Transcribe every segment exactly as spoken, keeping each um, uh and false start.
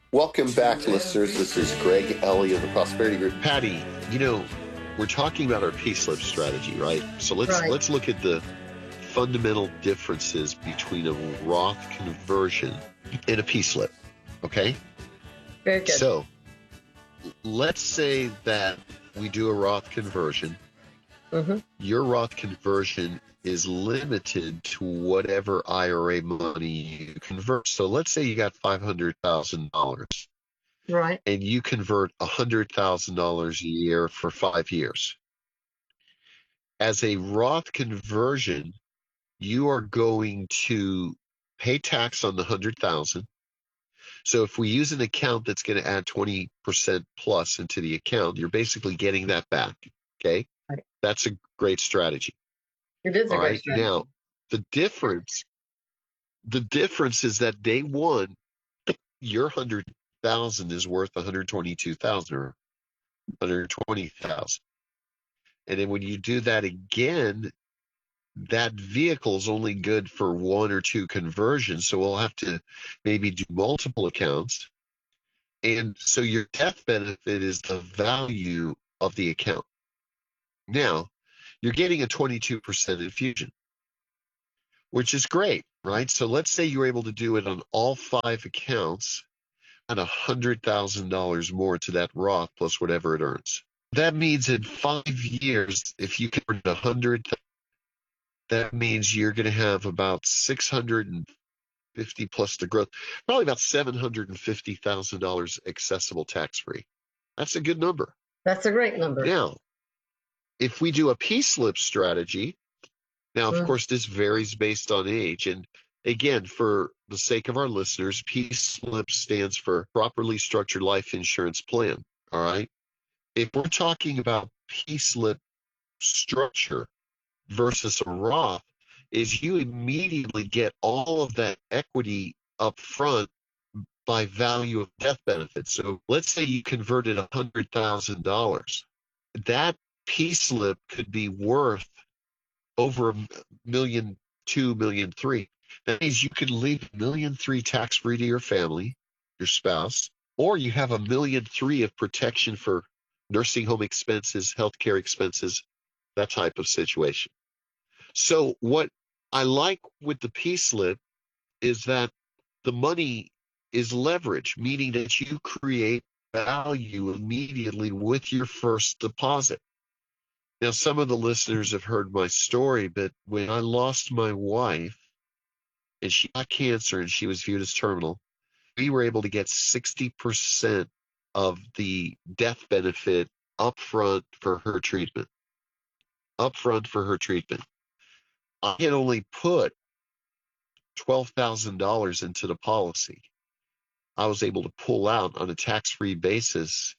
Welcome back, listeners. This is Greg Ellie of the Prosperity Group. Patty, you know, we're talking about our P-slip strategy, right? So let's Right. let's look at the fundamental differences between a Roth conversion and a P-slip, okay? Very good. So let's say that we do a Roth conversion. Mm-hmm. Your Roth conversion is limited to whatever I R A money you convert. So let's say you got five hundred thousand dollars. Right. And you convert one hundred thousand dollars a year for five years. As a Roth conversion, you are going to pay tax on the one hundred thousand dollars. So if we use an account that's going to add twenty percent plus into the account, you're basically getting that back, okay? Right. That's a great strategy. It is a All great right. strategy. Now, the difference, the difference is that day one, your one hundred thousand dollars is worth one hundred twenty-two thousand dollars or one hundred twenty thousand dollars. And then when you do that again, that vehicle is only good for one or two conversions. So we'll have to maybe do multiple accounts. And so your death benefit is the value of the account. Now, you're getting a twenty-two percent infusion, which is great, right? So let's say you're able to do it on all five accounts at one hundred thousand dollars more to that Roth plus whatever it earns. That means in five years, if you convert one hundred, that means you're going to have about six hundred fifty plus the growth, probably about seven hundred fifty thousand dollars accessible tax-free. That's a good number. That's a great number. Now, if we do a P-slip strategy, now, of Mm. course, this varies based on age. And again, for the sake of our listeners, P-slip stands for Properly Structured Life Insurance Plan. All right. If we're talking about P-slip structure versus a Roth, is you immediately get all of that equity up front by value of death benefits. So let's say you converted one hundred thousand dollars. That P-slip could be worth over a million two, million three. That means you could leave a million three tax-free to your family, your spouse, or you have a million three of protection for nursing home expenses, healthcare expenses, that type of situation. So what I like with the P-slip is that the money is leverage, meaning that you create value immediately with your first deposit. Now, some of the listeners have heard my story, but when I lost my wife and she got cancer and she was viewed as terminal, we were able to get sixty percent of the death benefit upfront for her treatment. Upfront for her treatment. I had only put twelve thousand dollars into the policy. I was able to pull out on a tax-free basis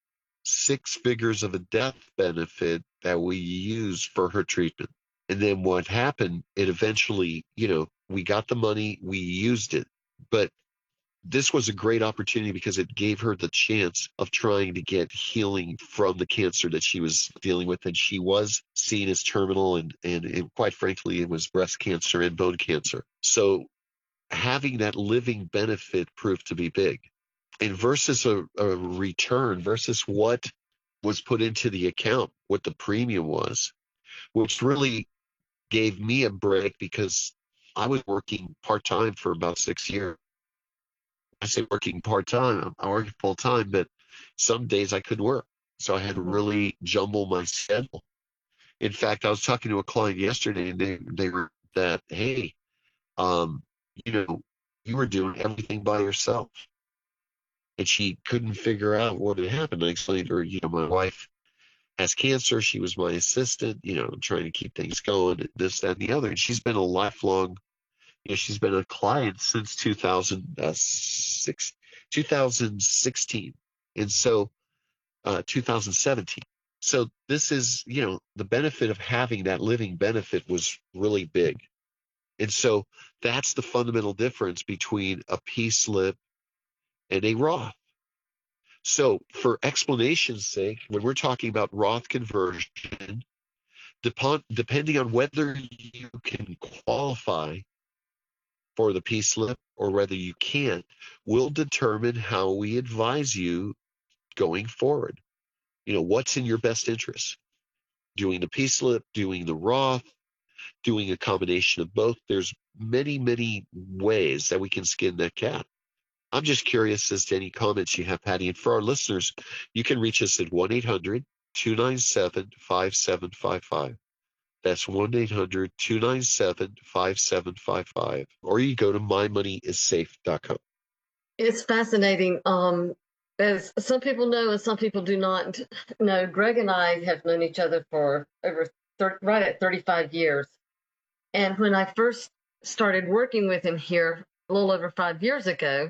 six figures of a death benefit that we used for her treatment. And then what happened, it eventually, you know, we got the money, we used it. But this was a great opportunity because it gave her the chance of trying to get healing from the cancer that she was dealing with. And she was seen as terminal, and, and, and quite frankly, it was breast cancer and bone cancer. So having that living benefit proved to be big. And versus a, a return, versus what was put into the account, what the premium was, which really gave me a break because I was working part-time for about six years. I say working part-time, I worked full-time, but some days I couldn't work. So I had to really jumble my schedule. In fact, I was talking to a client yesterday, and they, they were that, hey, um, you know, you were doing everything by yourself. And she couldn't figure out what had happened. I explained to her, you know, my wife has cancer. She was my assistant, you know, trying to keep things going, this, that, and the other. And she's been a lifelong, you know, she's been a client since two thousand six, two thousand sixteen. And so, uh, two thousand seventeen. So this is, you know, the benefit of having that living benefit was really big. And so that's the fundamental difference between a P-slip and a Roth. So for explanation's sake, when we're talking about Roth conversion, dep- depending on whether you can qualify for the P-slip or whether you can't will determine how we advise you going forward. You know, what's in your best interest? Doing the P-slip, doing the Roth, doing a combination of both. There's many, many ways that we can skin that cat. I'm just curious as to any comments you have, Patty. And for our listeners, you can reach us at one eight hundred two nine seven five seven five five. That's one eight hundred two nine seven five seven five five. Or you go to my money is safe dot com. It's fascinating. Um, as some people know and some people do not know, Greg and I have known each other for over thirty, right at thirty-five years. And when I first started working with him here a little over five years ago,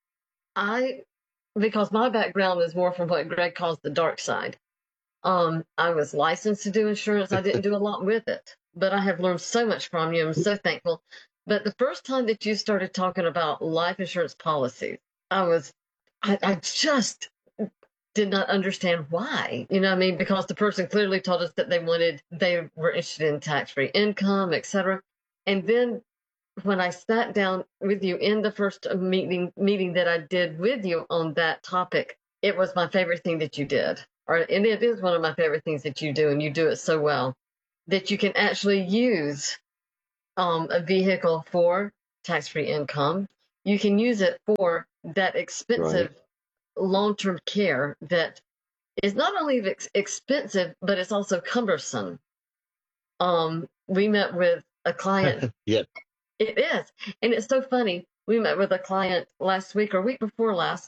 I, because my background is more from what Greg calls the dark side. Um, I was licensed to do insurance. I didn't do a lot with it, but I have learned so much from you. I'm so thankful. But the first time that you started talking about life insurance policies, I was, I, I just did not understand why. You know what I mean? Because the person clearly told us that they wanted, they were interested in tax-free income, et cetera. And then when I sat down with you in the first meeting meeting that I did with you on that topic, it was my favorite thing that you did. Or, and it is one of my favorite things that you do, and you do it so well, that you can actually use um, a vehicle for tax-free income. You can use it for that expensive Right. long-term care that is not only ex- expensive, but it's also cumbersome. Um, we met with a client. Yeah. It is. And it's so funny. We met with a client last week or week before last,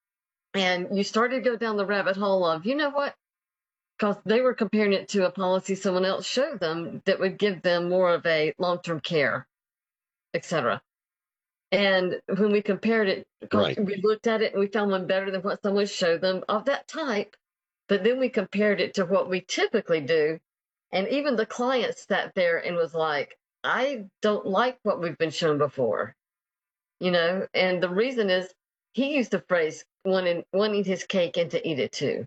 and you started to go down the rabbit hole of, you know what? Because they were comparing it to a policy someone else showed them that would give them more of a long-term care, et cetera. And when we compared it, because Right. we looked at it and we found one better than what someone showed them of that type, but then we compared it to what we typically do. And even the client sat there and was like, I don't like what we've been shown before, you know? And the reason is he used the phrase wanting, wanting his cake and to eat it too.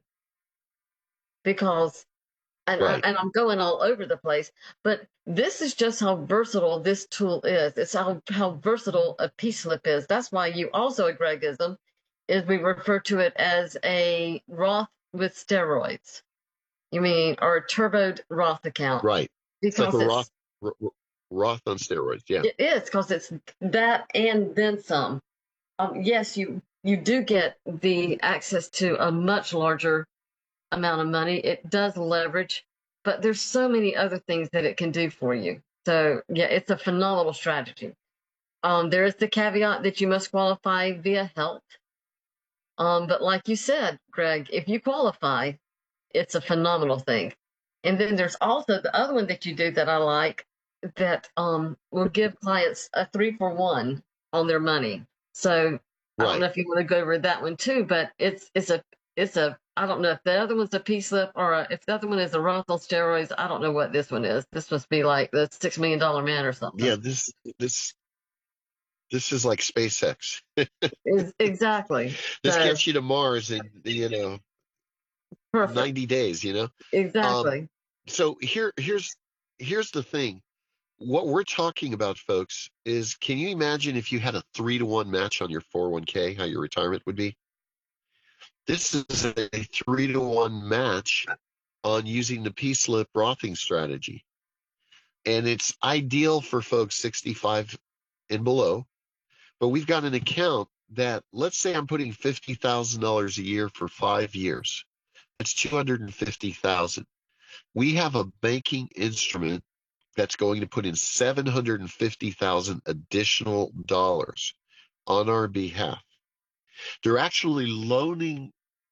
Because, and, I, Right. and I'm going all over the place, but this is just how versatile this tool is. It's how, how versatile a P-slip is. That's why you also, a Gregism, is we refer to it as a Roth with steroids. You mean, or a turboed Roth account. Right. It's like Because a it's, Roth, R- Roth on steroids. Yeah. it is, because it's that and then some. Um, yes, you you do get the access to a much larger amount of money. It does leverage, but there's so many other things that it can do for you. So yeah, it's a phenomenal strategy. Um, there is the caveat that you must qualify via health. Um, but like you said, Greg, if you qualify, it's a phenomenal thing. And then there's also the other one that you do that I like that um, will give clients a three for one on their money. So I don't know Right. if you want to go over that one too, but it's it's a it's a I don't know if the other one's a P-slip or a, if the other one is a Roth on steroids. I don't know what this one is. This must be like the six million dollar man or something. Yeah. This, this, this is like SpaceX. Is exactly. This So gets you to Mars in, you know, perfect. ninety days, you know? Um, Exactly. so here, here's, here's the thing. What we're talking about, folks, is can you imagine if you had a three to one match on your four oh one k, how your retirement would be? This is a three to one match on using the P-slip Rothing strategy. And it's ideal for folks sixty-five and below. But we've got an account that, let's say I'm putting fifty thousand dollars a year for five years. That's two hundred fifty thousand dollars. We have a banking instrument that's going to put in seven hundred fifty thousand dollars additional dollars on our behalf. They're actually loaning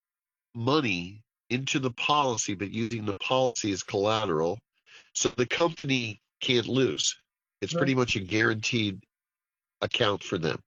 money into the policy, but using the policy as collateral, so the company can't lose. It's pretty much a guaranteed account for them.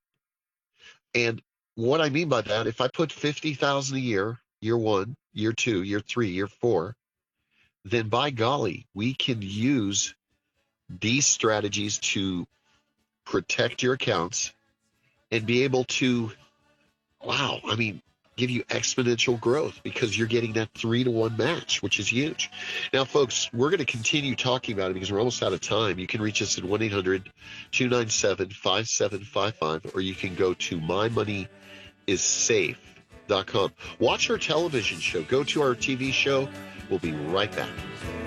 And what I mean by that, if I put fifty thousand dollars a year, year one, year two, year three, year four, then by golly, we can use these strategies to protect your accounts and be able to, wow, I mean, give you exponential growth because you're getting that three to one match, which is huge. Now, folks, we're going to continue talking about it because we're almost out of time. You can reach us at one eight hundred two nine seven five seven five five, or you can go to my money is safe dot com. Watch our television show. Go to our T V show. We'll be right back.